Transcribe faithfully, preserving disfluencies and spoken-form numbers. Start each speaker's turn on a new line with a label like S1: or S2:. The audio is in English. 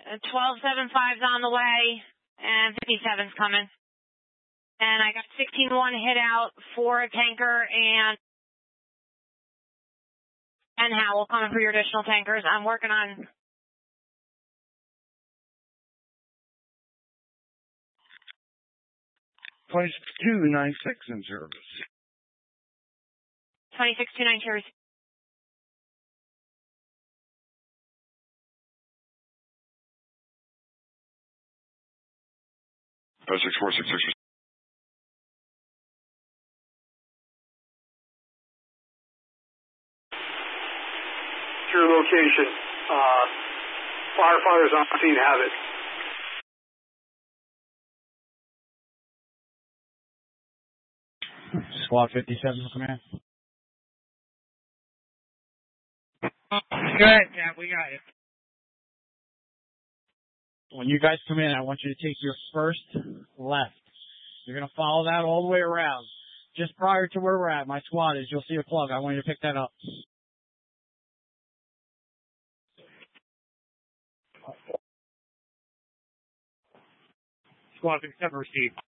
S1: twelve seventy-five's on the way, and fifty-seven's coming. And I got sixteen one hit out for a tanker and and Howell coming for your additional tankers. I'm working on
S2: twenty-six two ninety-six in service.
S1: twenty-six two ninety-six.
S2: five six four six six.
S3: Your location. Uh, firefighters on scene have it.
S4: Squad fifty-seven, command.
S5: Good, Cap, we got it.
S4: When you guys come in, I want you to take your first left. You're going to follow that all the way around. Just prior to where we're at, my squad is, you'll see a plug. I want you to pick that up.
S5: Squad fifty-seven received.